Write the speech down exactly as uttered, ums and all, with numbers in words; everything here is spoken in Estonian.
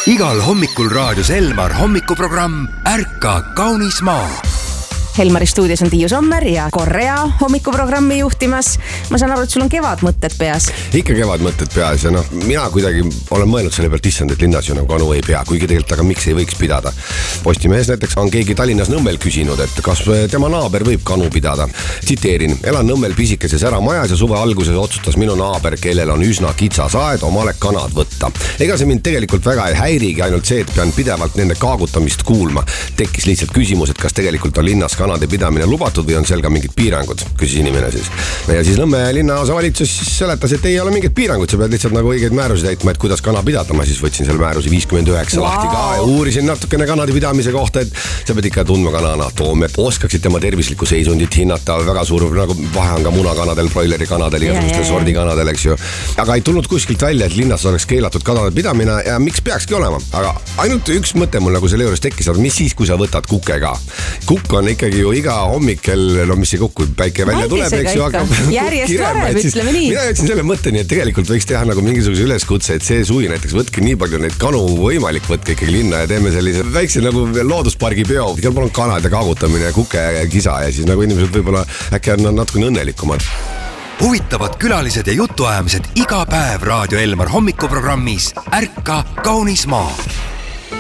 Igal hommikul raadios Elmar hommikuprogramm Ärka kaunis maa. Helmari stuudios on Tiiu Sommer ja Korea hommikuprogrammi juhtimas. Ma saan aru, et sul on kevad mõtted peas. Ikka kevad mõtted peas ja noh, mina kuidagi olen mõelnud selle pealt issand, et linnas ju nagu kanu ei pea, kuigi tegelikult aga miks ei võiks pidada. Postimehes näiteks on keegi Tallinnas Nõmmel küsinud, et kas tema naaber võib kanu pidada. Tsiteerin, elan Nõmmel pisikeses äramajas ja suve alguses otsustas minu naaber, kellel on üsna kitsas aed, omale kanad võtta. Ega see mind tegelikult väga ei häirigi, ainult see, et pean pidevalt nende kaagutamist kuulma. Tekkis lihtsalt küsimus, et kas tegelikult on linnas kanade pidamine lubatud või on seal ka mingid piirangud, küsis inimene siis. Ja siis Nõmme linnaosa valitsus seletas, et ei ole mingid piirangud, sa pead lihtsalt nagu õigeid määrusi täitma, et kuidas kana pidada. Ma siis võtsin selle määrusi viiskümmend üheksa wow. lahti ka ja uurisin natukene kanade pidamise kohta, et sa pead ikka tundma kana anatoomiat, oskaksid tema tervislikku seisundit hinnata, väga suur nagu vahe on ka munakanadel, broileri kanadel, igasugustel sordi kanadel, eks ju. Aga ei tulnud kuskilt välja, et linnas oleks keelatud kanade pidamine ja miks peakski olema. Aga ainult üks mõte mul nagu selle juures tekkis, mis siis, kui sa võtad kuke ka. Kukk on ikkagi ju iga hommikel, no mis see kukku, päike välja tuleb, eks ju, hakkab järjest varem, ütleme nii. Mina jõudsin selle mõtteni, et tegelikult võiks teha nagu mingisuguse üleskutse, et see suvi näiteks võtke nii palju neid kanu võimalik, võtke ikkagi linna ja teeme sellise väikse nagu looduspargi peo. Seal palun kanad ja kaagutamine ja kuke ja kisa ja siis nagu inimesed võib-olla äkki on natukene õnnelikumad. Huvitavad külalised ja jutuajamised iga päev Raadio Elmar hommikuprogrammis Ärka kaunis maa.